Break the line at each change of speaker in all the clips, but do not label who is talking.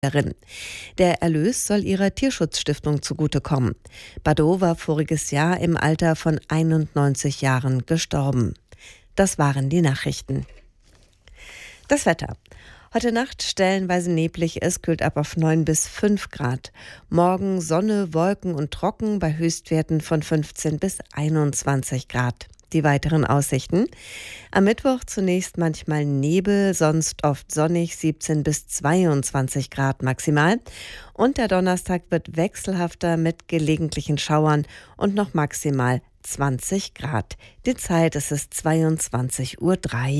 Der Erlös soll ihrer Tierschutzstiftung zugutekommen. Bardot war voriges Jahr im Alter von 91 Jahren gestorben. Das waren die Nachrichten. Das Wetter. Heute Nacht stellenweise neblig, es kühlt ab auf 9 bis 5 Grad. Morgen Sonne, Wolken und trocken bei Höchstwerten von 15 bis 21 Grad. Die weiteren Aussichten. Am Mittwoch zunächst manchmal Nebel, sonst oft sonnig, 17 bis 22 Grad maximal. Und der Donnerstag wird wechselhafter mit gelegentlichen Schauern und noch maximal 20 Grad. Die Zeit ist es 22:03 Uhr.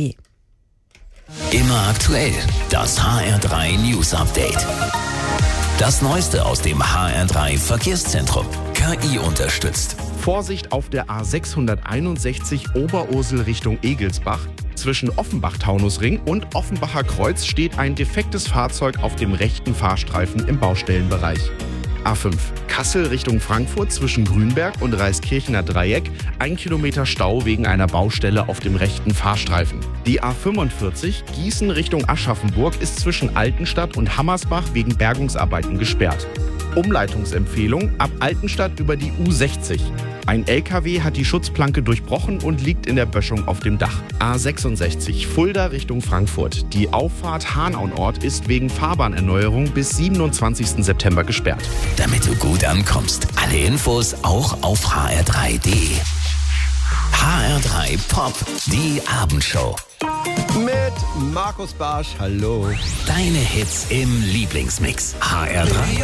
Immer aktuell, das HR3 News Update. Das Neueste aus dem HR3 Verkehrszentrum. KI unterstützt.
Vorsicht auf der A661 Oberursel Richtung Egelsbach. Zwischen Offenbach-Taunusring und Offenbacher Kreuz steht ein defektes Fahrzeug auf dem rechten Fahrstreifen im Baustellenbereich. A5 Kassel Richtung Frankfurt zwischen Grünberg und Reiskirchener Dreieck. 1 Kilometer Stau wegen einer Baustelle auf dem rechten Fahrstreifen. Die A45 Gießen Richtung Aschaffenburg ist zwischen Altenstadt und Hammersbach wegen Bergungsarbeiten gesperrt. Umleitungsempfehlung ab Altenstadt über die U60. Ein LKW hat die Schutzplanke durchbrochen und liegt in der Böschung auf dem Dach. A66 Fulda Richtung Frankfurt. Die Auffahrt Hanauenort ist wegen Fahrbahnerneuerung bis 27. September gesperrt.
Damit du gut ankommst. Alle Infos auch auf hr3.de. HR3 Pop, die Abendshow.
Mit Markus Barsch, hallo.
Deine Hits im Lieblingsmix. HR3